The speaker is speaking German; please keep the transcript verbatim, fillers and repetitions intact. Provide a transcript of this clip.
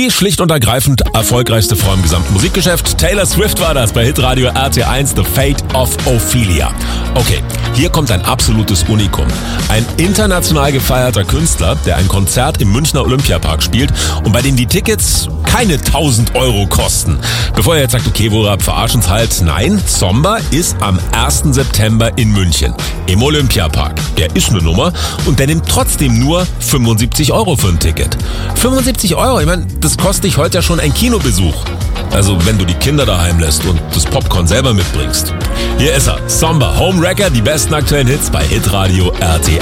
Die schlicht und ergreifend erfolgreichste Frau im gesamten Musikgeschäft. Taylor Swift war das bei Hitradio R T eins, The Fate of Ophelia. Okay, hier kommt ein absolutes Unikum. Ein international gefeierter Künstler, der ein Konzert im Münchner Olympiapark spielt und bei dem die Tickets keine tausend Euro kosten. Bevor ihr jetzt sagt, okay, Woran, verarschen's halt. Nein, Zomba ist am ersten September in München im Olympiapark. Der ist eine Nummer und der nimmt trotzdem nur fünfundsiebzig Euro für ein Ticket. fünfundsiebzig Euro, ich meine, das kostet dich heute ja schon ein Kinobesuch. Also wenn du die Kinder daheim lässt und das Popcorn selber mitbringst. Hier ist er, Zomba, Home Wrecker, die besten aktuellen Hits bei Hitradio R T